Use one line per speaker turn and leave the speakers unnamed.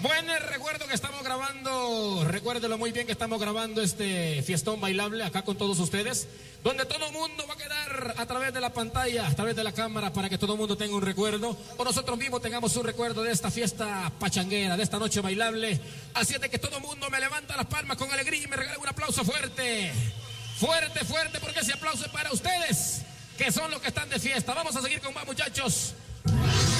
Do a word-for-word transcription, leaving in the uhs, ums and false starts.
Bueno, recuerdo que estamos grabando, recuérdelo muy bien que estamos grabando este fiestón bailable acá con todos ustedes, donde todo el mundo va a quedar a través de la pantalla, a través de la cámara, para que todo el mundo tenga un recuerdo, o nosotros mismos tengamos un recuerdo de esta fiesta pachanguera, de esta noche bailable. Así es de que todo el mundo me levanta las palmas con alegría y me regala un aplauso fuerte, fuerte, fuerte, porque ese aplauso es para ustedes, que son los que están de fiesta. Vamos a seguir con más, muchachos.